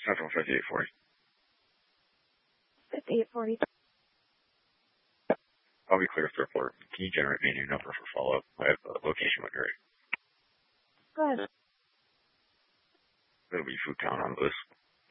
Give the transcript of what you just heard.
Central 5840. 5840. I'll be clear for report. Can you generate me a new number for follow-up? I have a location when you're ready. Go ahead. It'll be Food Town on the list.